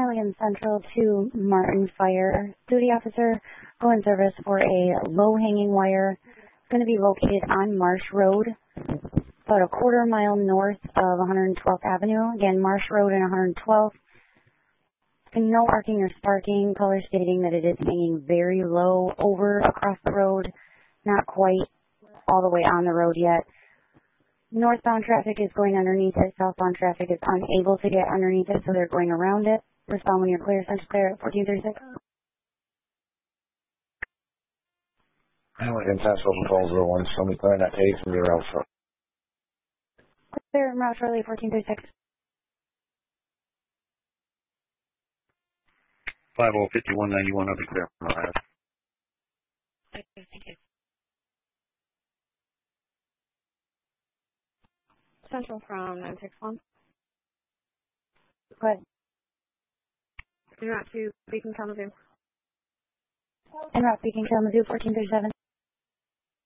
Allegan Central to Martin Fire. Duty officer, go in service for a low-hanging wire. It's going to be located on Marsh Road, about a quarter mile north of 112th Avenue. Again, Marsh Road and 112th. And no arcing or sparking, color stating that it is hanging very low over across the road, not quite all the way on the road yet. Northbound traffic is going underneath it. Southbound traffic is unable to get underneath it, so they're going around it. Respond when you're clear. Central clear at 1436. Allegan Central Control 01, show me clearing that page from your route short. Clear route shortly 1436. 505191, I'll be clear. All right. Thank you. Central from 961. Go ahead. En route to Beacon Kalamazoo. En route Beacon Kalamazoo 1437.